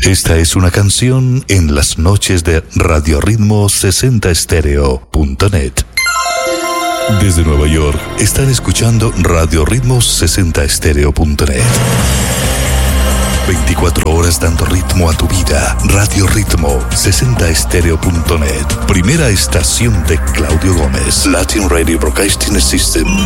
Esta es una canción en las noches de RadioRitmo60Stereo.net. Desde Nueva York están escuchando RadioRitmo60Stereo.net. 24 horas dando ritmo a tu vida. Radio Ritmo 60Stereo.net. Primera estación de Claudio Gómez. Latin Radio Broadcasting System.